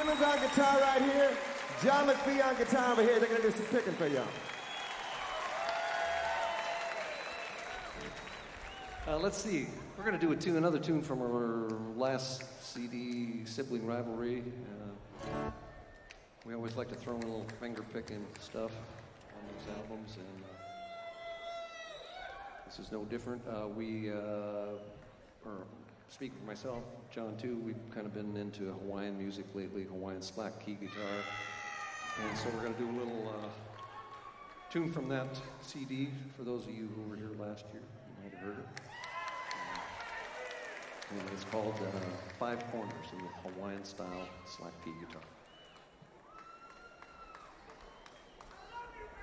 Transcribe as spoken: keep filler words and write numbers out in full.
Simmons on guitar right here. John McPhee on guitar over here. They're going to do some picking for y'all. Uh, let's see. We're going to do a tune, another tune from our last C D, Sibling Rivalry. Uh, we always like to throw in a little finger picking stuff on those albums, and uh, this is no different. Uh, we, uh, or speaking for myself, John too, we've kind of been into Hawaiian music lately, Hawaiian slack key guitar, and so we're going to do a little uh, tune from that C D for those of you who were here last year. You might have heard it. And it's called uh, Five Corners in the Hawaiian style slack key guitar.